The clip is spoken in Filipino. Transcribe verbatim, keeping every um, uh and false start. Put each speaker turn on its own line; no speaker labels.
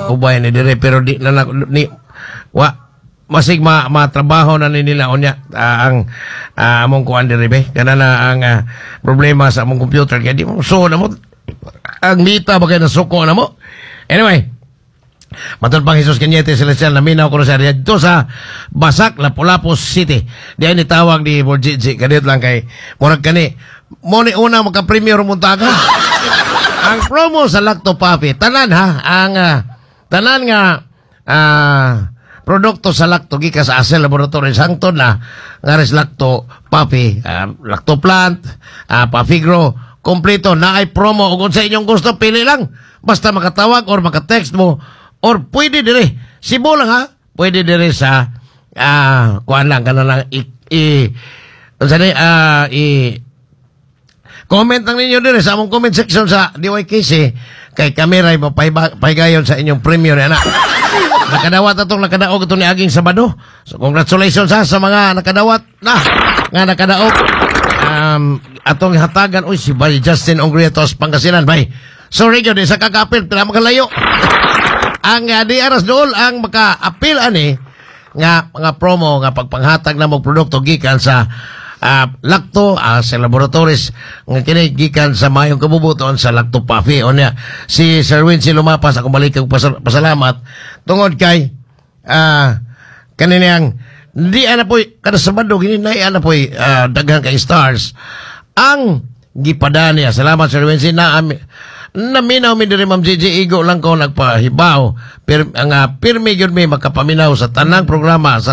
ubay ni dire pero di na, na ni wa masig ma, matrabaho na ni nila unya uh, ang uh, among kuan dire be kana na ang uh, problema sa among computer kaya di mo so na mo ang mita bagay na suko na mo. Anyway, matod pang Jesus Cañete Celestial na minaw ko sa dito sa Basak, Lapu-Lapu City. Diyan ni tawag ni Borjiji kadit lang kay murag kani mo ni una maka-premier muntaga. Ang promo sa Lacto Papi tanan ha ang uh, tanan nga ah uh, produkto sa Lacto gikas sa Asel Laboratories hangtod na nga res Lacto Papi, uh, Lacto Plant, uh, Pafigro, kompleto na ay promo ug sa inyong gusto pili lang basta makatawag or maka-text mo or pwede dire Cebu lang ha pwede dire sa ah uh, kuan lang kana lang i, i unsa ni ah uh, i comment lang ninyo dire sa among comment section sa D Y K C kay kamera mapaygayon sa inyong premium na anak. Nakadawat atong nakadaog ito ni aging Sabado. So congratulations ha sa mga nakadawat na nga nakadaog. Um, atong hatagan uy si Bay Justin Ongriatos Pangasinan bay. Sorry gyud sa kakapil pila makalayo. Ang uh, di aras dool ang maka-appeal ani nga mga promo nga pagpanghatag na mong produkto gikan sa uh, Lacto uh, sa laboratories nga kini gikan sa mayong kabubuton sa Lacto Papi. Onya si Sir Wincy Lumapas akong balik og pasal pasalamat tungod kay uh, kaniniyang di ana poy kada Sabado gini nay ana poy uh, daghan kay stars ang gipadani. Salamat Sir Wincy na ami naminaw mi diri Ma'am Gigi Igo lang ko nagpahibaw pero ang uh, pirmi gyud mi makapaminaw sa tanang programa sa